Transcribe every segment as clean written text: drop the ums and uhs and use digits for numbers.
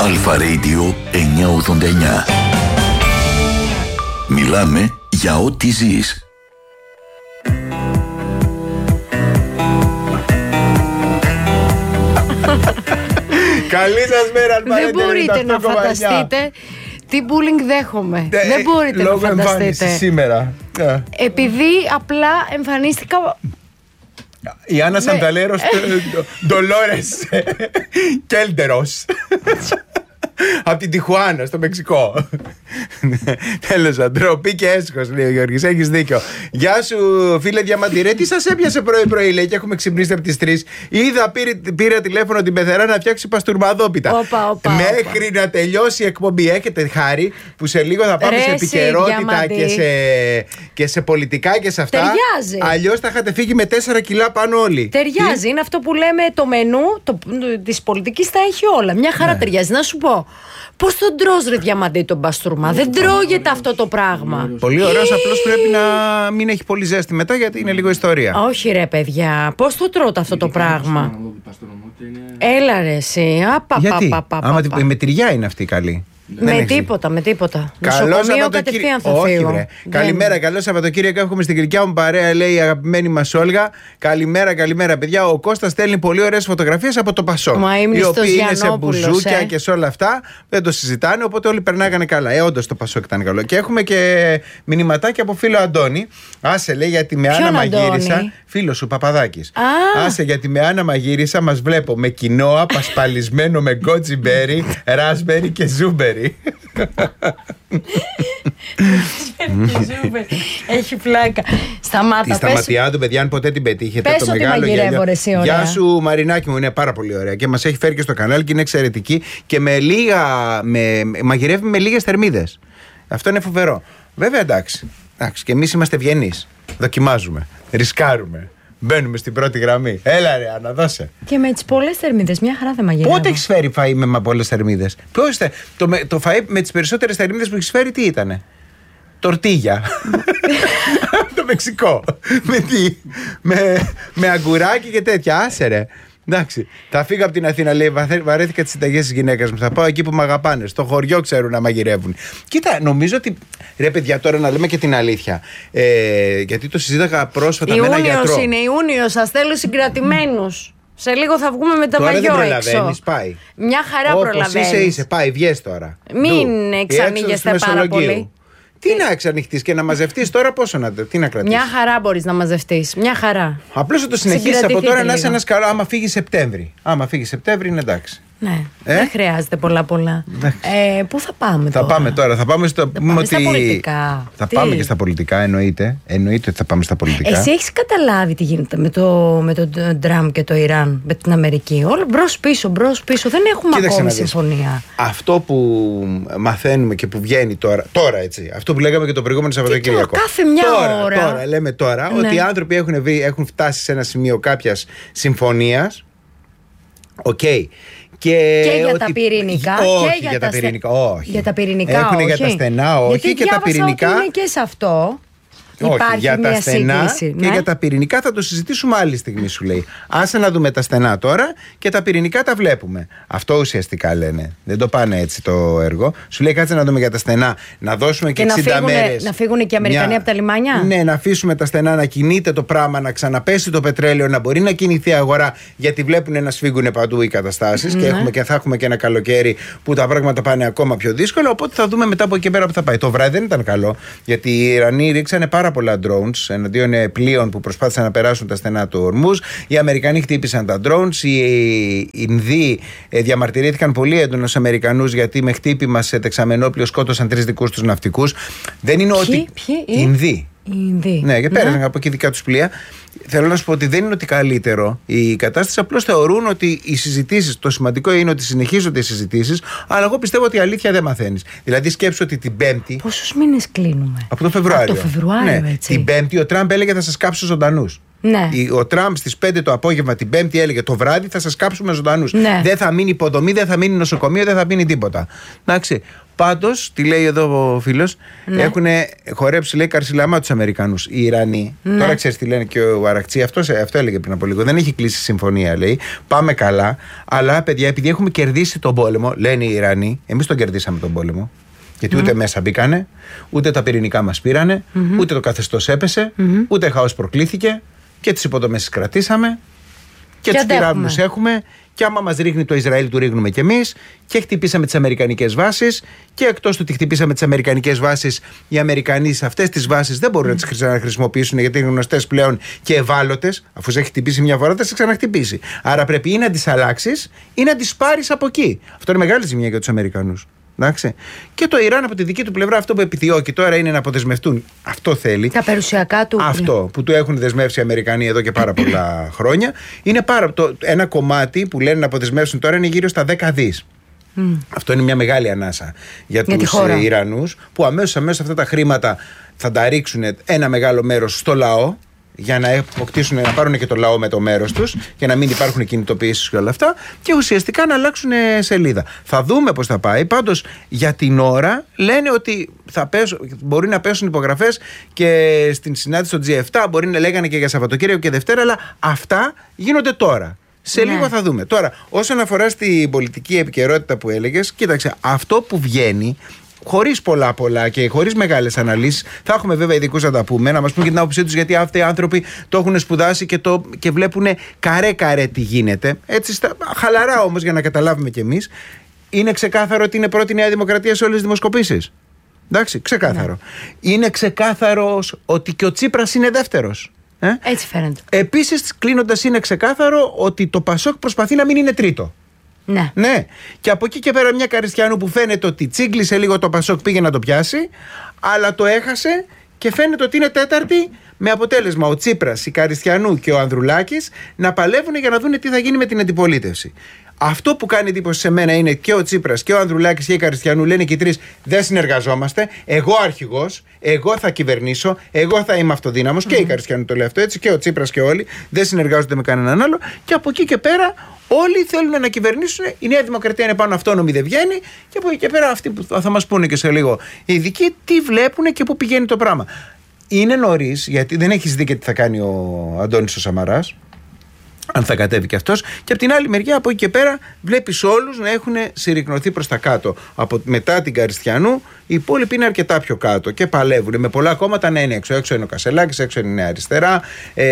Αλφα Radio 989. Μιλάμε για ό,τι ζεις. Καλή σας μέρα, Αλφα Radio. Δεν μπορείτε να φανταστείτε τι bullying δέχομαι. Δεν μπορείτε να φανταστείτε. Σήμερα. Επειδή απλά εμφανίστηκα. Η Άννα Σανταλέρος Ντολόρες Κέλτερος από την Τιχουάνα στο Μεξικό. Τέλος, ντροπή και έσχος, λέει ο Γιώργης. Έχεις δίκιο. Γεια σου, φίλε Διαμαντηρέ. Τι σας έπιασε πρωί-πρωί, λέει, και έχουμε ξυπνήσει από τις 3. Είδα, πήρα τηλέφωνο την πεθερά να φτιάξει παστουρμαδόπιτα. Μέχρι να τελειώσει η εκπομπή. Έχετε χάρη που σε λίγο θα πάμε σε επικαιρότητα και σε πολιτικά και σε αυτά. Ταιριάζει. Αλλιώς θα είχατε φύγει με 4 κιλά πάνω όλοι. Ταιριάζει. Είναι αυτό που λέμε, το μενού της πολιτικής τα έχει όλα. Μια χαρά ταιριάζει. Να σου πω. Πώς τον τρως, ρε Διαμαντή, τον παστούρμα? Δεν τρώγεται αυτό το πράγμα. Πολύ ωραίος, απλώς πρέπει να μην έχει πολύ ζέστη μετά, γιατί είναι λίγο ιστορία. Όχι ρε παιδιά, πώς το τρώτε αυτό το πράγμα? Έλα ρε εσύ. Γιατί? Με τυριά είναι αυτή καλή. Με τίποτα. Νοσοκομείο κατευθείαν θα φύγω. Καλημέρα, καλό Σαββατοκύριακο. Έχουμε στην γλυκιά μου παρέα, λέει η αγαπημένη μας Όλγα. Καλημέρα, παιδιά. Ο Κώστας στέλνει πολύ ωραίες φωτογραφίες από το Πασόκ. Οι οποίοι είναι σε μπουζούκια και σε όλα αυτά. Δεν το συζητάνε, οπότε όλοι περνάγανε καλά. Όντως το Πασόκ ήταν καλό. Και έχουμε και μηνυματάκια από φίλο Αντώνη. Άσε, λέει, γιατί με Άννα μαγείρισα. Φίλο σου Παπαδάκης. Άσε, γιατί με Άννα μαγείρισα, μας βλέπω με κοινόα πασπαλισμένο με γκότζιμπέρι, ράσμπερι και ζούμπερι. Έχει πλάκα. Σταμάτα. Η σταματιά του, παιδιά, αν ποτέ την πετύχετε. Πες το μεγάλο γυαλιό. Γεια σου, Μαρινάκη μου, είναι πάρα πολύ ωραία και μας έχει φέρει και στο κανάλι και είναι εξαιρετική. Και μαγειρεύει με λίγες θερμίδες. Αυτό είναι φοβερό. Βέβαια, εντάξει, και εμείς είμαστε ευγενείς. Δοκιμάζουμε, ρισκάρουμε. Μπαίνουμε στην πρώτη γραμμή. Έλα ρε, Άννα, δώσε. Και με τις πολλές θερμίδες, μια χαρά δεν μαγειρεύω. Πότε έχεις φέρει φαΐ με πολλές θερμίδες? Το φαΐ με τις περισσότερες θερμίδες που έχεις φέρει τι ήτανε? Τορτίγια. Το Μεξικό. Με αγκουράκι και τέτοια. Άσε ρε. Εντάξει, θα φύγω από την Αθήνα, λέει. Βαρέθηκα τις συνταγές της γυναίκας μου. Θα πάω εκεί που με αγαπάνε. Στο χωριό ξέρουν να μαγειρεύουν. Κοίτα, νομίζω ότι. Ρε παιδιά, τώρα να λέμε και την αλήθεια. Γιατί το συζήταγα πρόσφατα με έναν γιατρό. Είναι Ιούνιος, σας θέλω συγκρατημένους. Σε λίγο θα βγούμε με τα τώρα μαγιό δεν έξω. Πάει. Μια χαρά προλαβαίνεις. Είσαι, πάει, βγες τώρα. Μην εξανοίγεστε πάρα πολύ. Τι να εξανοιχτείς και να μαζευτείς τώρα, τι να κρατήσεις? Μια χαρά μπορείς να μαζευτείς. Μια χαρά. Απλώς θα το συνεχίσεις από τώρα να είσαι ένας καλό. Άμα φύγει Σεπτέμβρη. Είναι εντάξει. Ναι, δεν χρειάζεται πολλά. Πού θα πάμε τώρα? Θα πάμε στα πολιτικά. Θα πάμε και στα πολιτικά, εννοείται ότι θα πάμε στα πολιτικά. Εσύ έχεις καταλάβει τι γίνεται με το Τραμπ και το Ιράν, με την Αμερική? Όλο μπρος πίσω. Δεν έχουμε ακόμη συμφωνία. Αυτό που μαθαίνουμε και που βγαίνει τώρα έτσι, αυτό που λέγαμε και το προηγούμενο Σαββατοκύριακο. Κάθε μια ώρα. Τώρα λέμε ότι οι άνθρωποι έχουν φτάσει σε ένα σημείο κάποιας συμφωνίας. Και για τα πυρηνικά. Όχι για τα πυρηνικά. Για τα πυρηνικά, έχουν για τα στενά, όχι. Γιατί και τα πυρηνικά. Είναι και σε αυτό. Όχι, υπάρχει για μια τα στενά σύγκριση, και για τα πυρηνικά θα το συζητήσουμε άλλη στιγμή, σου λέει. Άσε να δούμε τα στενά τώρα και τα πυρηνικά τα βλέπουμε. Αυτό ουσιαστικά λένε. Δεν το πάνε έτσι το έργο. Σου λέει κάτσε να δούμε για τα στενά, να δώσουμε και 60 μέρες. Να φύγουν και οι Αμερικανοί από τα λιμάνια. Ναι, να αφήσουμε τα στενά να κινείται το πράγμα, να ξαναπέσει το πετρέλαιο, να μπορεί να κινηθεί η αγορά. Γιατί βλέπουν να σφίγγουν παντού οι καταστάσεις και θα έχουμε και ένα καλοκαίρι που τα πράγματα πάνε ακόμα πιο δύσκολα. Οπότε θα δούμε μετά από εκεί πέρα που θα πάει. Το βράδυ δεν ήταν καλό, γιατί οι Ιρανοί ρίξανε πάρα πολλά drones εναντίον πλοίων που προσπάθησαν να περάσουν τα στενά του Ορμούζ. Οι Αμερικανοί χτύπησαν τα drones. Οι Ινδοί διαμαρτυρήθηκαν πολύ έντονα στους Αμερικανούς γιατί με χτύπημα σε τεξαμενόπλιο σκότωσαν 3 δικούς τους ναυτικούς. Δεν είναι ότι. Ινδοί. Ναι, και πέρασαν από εκεί δικά τους πλοία. Θέλω να σου πω ότι δεν είναι ότι καλύτερο η κατάσταση. Απλώς θεωρούν ότι οι συζητήσεις, το σημαντικό είναι ότι συνεχίζονται οι συζητήσεις, αλλά εγώ πιστεύω ότι η αλήθεια δεν μαθαίνεις. Δηλαδή, σκέψου ότι την Πέμπτη. Πόσους μήνες κλείνουμε? Από το Φεβρουάριο. Ναι, την Πέμπτη ο Τραμπ έλεγε θα σας κάψω ζωντανούς. Ναι. Ο Τραμπ στις 5 το απόγευμα την Πέμπτη έλεγε το βράδυ θα σας κάψουμε ζωντανούς. Ναι. Δεν θα μείνει υποδομή, δεν θα μείνει νοσοκομείο, δεν θα μείνει τίποτα. Εντάξει. Πάντως, τι λέει εδώ ο φίλος, Ναι. έχουν χορέψει, λέει, καρσιλαμά τους Αμερικανούς οι Ιρανοί. Ναι. Τώρα ξέρεις τι λένε και ο Αρακτσί, αυτό έλεγε πριν από λίγο. Δεν έχει κλείσει συμφωνία, λέει. Πάμε καλά. Αλλά, παιδιά, επειδή έχουμε κερδίσει τον πόλεμο, λένε οι Ιρανοί, εμείς τον κερδίσαμε τον πόλεμο. Γιατί ούτε μέσα μπήκανε, ούτε τα πυρηνικά μας πήρανε, ούτε το καθεστώς έπεσε, ούτε χαός προκλήθηκε και τις υποδομές τις κρατήσαμε και τους πυράβλους έχουμε. Και άμα μας ρίχνει το Ισραήλ, του ρίχνουμε κι εμείς. Και χτυπήσαμε τις αμερικανικές βάσεις. Και εκτός του ότι χτυπήσαμε τις αμερικανικές βάσεις, οι Αμερικανοί σε αυτές τις βάσεις δεν μπορούν να τις ξαναχρησιμοποιήσουν γιατί είναι γνωστές πλέον και ευάλωτες. Αφού σε έχει χτυπήσει μια φορά, θα σε ξαναχτυπήσει. Άρα πρέπει ή να τις αλλάξεις ή να τις πάρεις από εκεί. Αυτό είναι μεγάλη ζημιά για τους Αμερικανούς. Εντάξει. Και το Ιράν από τη δική του πλευρά αυτό που επιδιώκει τώρα είναι να αποδεσμευτούν. Αυτό θέλει. Τα περιουσιακά του. Αυτό που του έχουν δεσμεύσει οι Αμερικανοί εδώ και πάρα πολλά χρόνια. Είναι ένα κομμάτι που λένε να αποδεσμεύσουν τώρα είναι γύρω στα 10 δις. Αυτό είναι μια μεγάλη ανάσα για τους Ιρανούς που αμέσως αυτά τα χρήματα θα τα ρίξουν ένα μεγάλο μέρος στο λαό. Για να αποκτήσουν, να πάρουν και το λαό με το μέρος τους και να μην υπάρχουν κινητοποιήσεις και όλα αυτά και ουσιαστικά να αλλάξουν σελίδα. Θα δούμε πώς θα πάει. Πάντως για την ώρα λένε ότι μπορεί να πέσουν υπογραφές και στην συνάντηση στο G7, μπορεί να λέγανε και για Σαββατοκύριακο και Δευτέρα, αλλά αυτά γίνονται τώρα. Σε λίγο θα δούμε. Τώρα, όσον αφορά στην πολιτική επικαιρότητα που έλεγες, κοίταξε, αυτό που βγαίνει χωρίς πολλά και χωρίς μεγάλες αναλύσεις. Θα έχουμε βέβαια ειδικούς να τα πούμε, να μας πούν και την άποψή τους, γιατί αυτοί οι άνθρωποι το έχουν σπουδάσει και βλέπουν καρέ-καρέ τι γίνεται. Έτσι, χαλαρά όμως για να καταλάβουμε κι εμείς. Είναι ξεκάθαρο ότι είναι πρώτη Νέα Δημοκρατία σε όλες τις δημοσκοπήσεις. Εντάξει, ξεκάθαρο. Ναι. Είναι ξεκάθαρο ότι και ο Τσίπρας είναι δεύτερος. Έτσι φαίνεται. Επίσης, κλείνοντας, είναι ξεκάθαρο ότι το Πασόκ προσπαθεί να μην είναι τρίτο. Ναι. Και από εκεί και πέρα μια Καριστιανού που φαίνεται ότι τσίγκλισε λίγο το Πασόκ, πήγε να το πιάσει, αλλά το έχασε και φαίνεται ότι είναι τέταρτη, με αποτέλεσμα ο Τσίπρας, η Καριστιανού και ο Ανδρουλάκης να παλεύουν για να δουν τι θα γίνει με την αντιπολίτευση. Αυτό που κάνει εντύπωση σε μένα είναι και ο Τσίπρας και ο Ανδρουλάκης και η Καριστιανού λένε και οι τρεις δεν συνεργαζόμαστε. Εγώ αρχηγός, εγώ θα κυβερνήσω, εγώ θα είμαι αυτοδύναμος. Και η Καριστιανού το λέει αυτό έτσι, και ο Τσίπρας και όλοι δεν συνεργάζονται με κανέναν άλλο. Και από εκεί και πέρα όλοι θέλουν να κυβερνήσουν. Η Νέα Δημοκρατία είναι πάνω αυτόνομη, δεν βγαίνει. Και από εκεί και πέρα αυτοί που θα μας πούνε και σε λίγο οι ειδικοί τι βλέπουν και πού πηγαίνει το πράγμα. Είναι νωρίς, γιατί δεν έχεις δει και τι θα κάνει ο Αντώνης ο Σαμαράς, αν θα κατέβει και αυτός. Και από την άλλη μεριά, από εκεί και πέρα, βλέπεις όλους να έχουν συρρικνωθεί προς τα κάτω. Μετά την Καριστιανού, οι υπόλοιποι είναι αρκετά πιο κάτω και παλεύουν. Με πολλά κόμματα να είναι έξω. Έξω είναι ο Κασελάκης, έξω είναι η Νέα Αριστερά.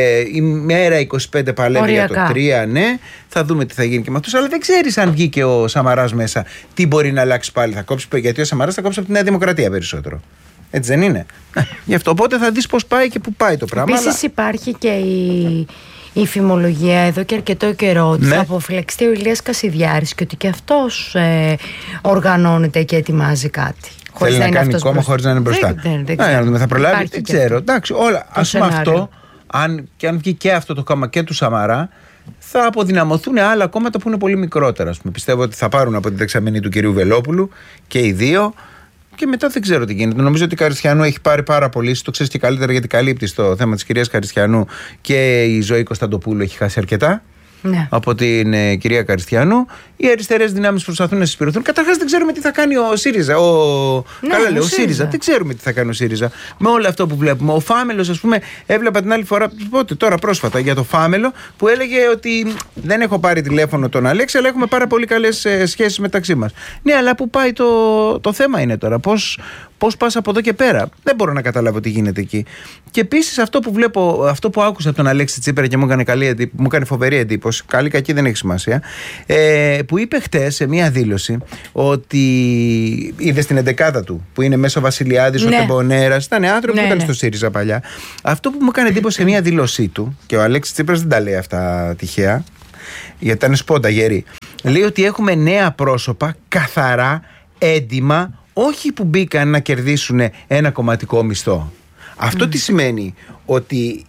Η Μέρα 25 παλεύει για το 3, ναι. Θα δούμε τι θα γίνει και με αυτούς. Αλλά δεν ξέρεις αν βγήκε ο Σαμαράς μέσα, τι μπορεί να αλλάξει πάλι. Θα κόψει, γιατί ο Σαμαράς θα κόψει από τη Νέα Δημοκρατία περισσότερο. Έτσι δεν είναι? Γι' αυτό οπότε θα δεις πώς πάει και πού πάει το πράγμα. Επίσης υπάρχει και η φημολογία εδώ και αρκετό καιρό ότι θα αποφυλακιστεί ο Ηλίας Κασιδιάρης και ότι και αυτός οργανώνεται και ετοιμάζει κάτι. Θέλει να κάνει κόμμα χωρίς να είναι μπροστά. Δεν ξέρω. Θα προλάβει, δεν ξέρω. Εντάξει, όλα. Ας πούμε αυτό, αν βγει και αυτό το κόμμα και του Σαμαρά, θα αποδυναμωθούν άλλα κόμματα που είναι πολύ μικρότερα. Πιστεύω ότι θα πάρουν από τη δεξαμενή του κυρίου Βελόπουλου και οι δύο. Και μετά δεν ξέρω τι γίνεται. Νομίζω ότι η Καριστιανού έχει πάρει πάρα πολύ. Το ξέρεις και καλύτερα γιατί καλύπτει στο θέμα της κυρίας Καριστιανού, και η Ζωή Κωνσταντοπούλου έχει χάσει αρκετά. Ναι. Από την κυρία Καριστιανού. Οι αριστερές δυνάμεις προσπαθούν να συσπηρωθούν. Καταρχάς δεν ξέρουμε τι θα κάνει ο ΣΥΡΙΖΑ. Ο ΣΥΡΙΖΑ. Δεν ξέρουμε τι θα κάνει ο ΣΥΡΙΖΑ με όλο αυτό που βλέπουμε. Ο Φάμελος, ας πούμε, έβλεπα την άλλη φορά, τώρα πρόσφατα, για το Φάμελο, που έλεγε ότι δεν έχω πάρει τηλέφωνο τον Αλέξη, αλλά έχουμε πάρα πολύ καλές σχέσεις μεταξύ μας. Ναι, αλλά πού πάει το θέμα είναι τώρα. Πώς πας από εδώ και πέρα? Δεν μπορώ να καταλάβω τι γίνεται εκεί. Και επίσης αυτό που βλέπω, αυτό που άκουσα από τον Αλέξη Τσίπρα και μου έκανε φοβερή εντύπωση, καλή κακή δεν έχει σημασία, που είπε χτες σε μία δήλωση ότι είδε στην εντεκάδα του, που είναι μέσα ο Βασιλιάδης, ο Τεμπονέρας, ήταν άνθρωποι που ήταν στο ΣΥΡΙΖΑ παλιά. Αυτό που μου έκανε εντύπωση σε μία δήλωσή του, και ο Αλέξης Τσίπρας δεν τα λέει αυτά τυχαία, γιατί ήταν σπόντα γερή, λέει ότι έχουμε νέα πρόσωπα, καθαρά, έντιμα, όχι που μπήκαν να κερδίσουν ένα κομματικό μισθό. Αυτό τι σημαίνει? Ότι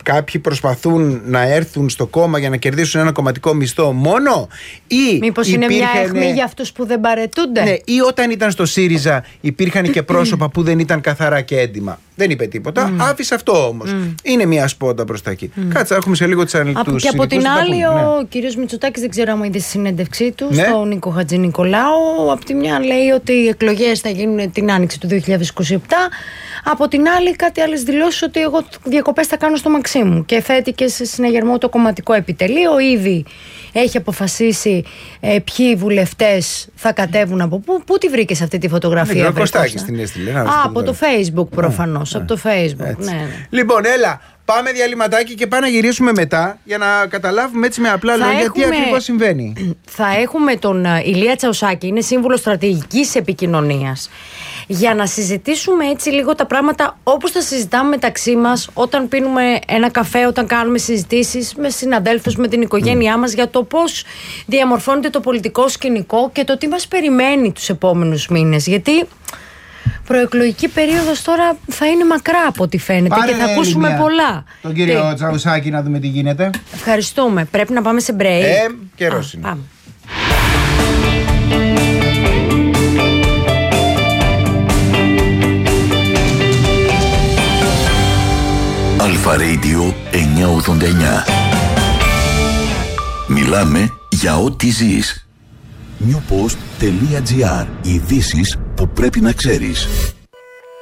κάποιοι προσπαθούν να έρθουν στο κόμμα για να κερδίσουν ένα κομματικό μισθό μόνο, ή μήπως είναι μια αιχμή για αυτούς που δεν παρετούνται? Ναι, ή όταν ήταν στο ΣΥΡΙΖΑ υπήρχαν και πρόσωπα που δεν ήταν καθαρά και έντιμα. Δεν είπε τίποτα. Άφησε αυτό όμως. Είναι μια σπόντα προς τα εκεί. Κάτσε, έχουμε σε λίγο τους αναλυτικούς. Και από την άλλη, ο κύριος Μητσοτάκης, δεν ξέρω αν είδε στη συνέντευξή του στον Νίκο Χατζηνικολάου. Από τη μια λέει ότι οι εκλογές θα γίνουν την άνοιξη του 2027. Από την άλλη, κάτι άλλες δηλώσεις ότι εγώ διακοπές θα κάνω στο Μαξίμου. Και θέτει και σε συναγερμό το κομματικό επιτελείο. Ήδη έχει αποφασίσει ποιοι βουλευτές θα κατέβουν από πού. Πού τη βρήκες αυτή τη φωτογραφία? Κωστάκης την έστειλε. Από το Facebook προφανώς. Από το Facebook. Ναι. Λοιπόν, έλα. Πάμε διαλυματάκι και πάμε να γυρίσουμε μετά για να καταλάβουμε έτσι με απλά λόγια τι ακριβώς συμβαίνει. Θα έχουμε τον Ηλία Τσαουσάκη, είναι σύμβουλος στρατηγικής επικοινωνίας, για να συζητήσουμε έτσι λίγο τα πράγματα όπως τα συζητάμε μεταξύ μας όταν πίνουμε ένα καφέ, όταν κάνουμε συζητήσεις με συναδέλφους, με την οικογένειά μας, για το πώς διαμορφώνεται το πολιτικό σκηνικό και το τι μας περιμένει τους επόμενους μήνες. Γιατί προεκλογική περίοδος τώρα θα είναι μακρά από ό,τι φαίνεται. Πάρε, και θα ακούσουμε πολλά. Τον κύριο Τσαουσάκη να δούμε τι γίνεται. Ευχαριστούμε. Πρέπει να πάμε σε break. Καιρός είναι. Πάμε. Αλφα Radio 989. Μιλάμε για ό,τι ζεις. Newpost.gr. Ειδήσεις που πρέπει να ξέρεις.